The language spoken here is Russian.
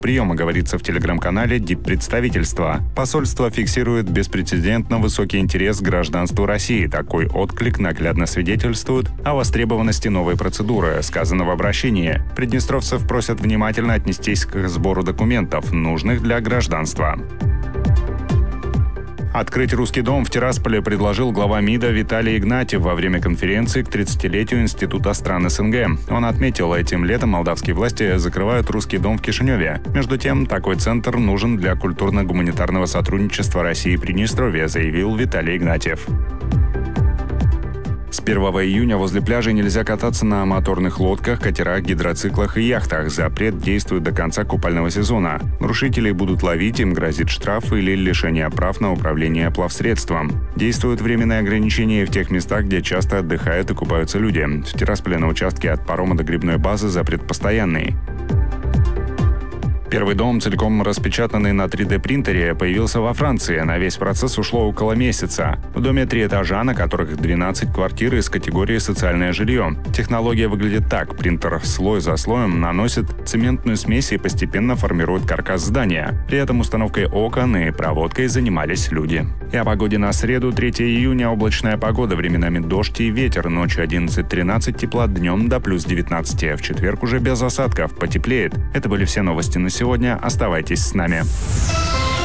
приема, говорится в телеграм-канале диппредставительства. Посольство фиксирует беспрецедентно высокий интерес к гражданству России. Такой отклик наглядно свидетельствует о востребованности новой процедуры, сказано в обращении. Приднестровцев просят внимательно отнестись к сбору документов, нужных для гражданства. Открыть русский дом в Тирасполе предложил глава МИДа Виталий Игнатьев во время конференции к 30-летию Института стран СНГ. Он отметил, этим летом молдавские власти закрывают русский дом в Кишиневе. Между тем, такой центр нужен для культурно-гуманитарного сотрудничества России и Приднестровья, заявил Виталий Игнатьев. С 1 июня возле пляжей нельзя кататься на моторных лодках, катерах, гидроциклах и яхтах. Запрет действует до конца купального сезона. Нарушителей будут ловить, им грозит штраф или лишение прав на управление плавсредством. Действуют временные ограничения в тех местах, где часто отдыхают и купаются люди. В Тирасполе на участке от парома до грибной базы запрет постоянный. Первый дом, целиком распечатанный на 3D-принтере, появился во Франции. На весь процесс ушло около месяца. В доме 3 этажа, на которых 12 квартир из категории «социальное жилье». Технология выглядит так. Принтер слой за слоем наносит цементную смесь и постепенно формирует каркас здания. При этом установкой окон и проводкой занимались люди. И о погоде на среду, 3 июня, облачная погода, временами дождь и ветер. Ночью 11-13 тепла, днем до плюс 19. В четверг уже без осадков, потеплеет. Это были все новости на сегодня. Оставайтесь с нами.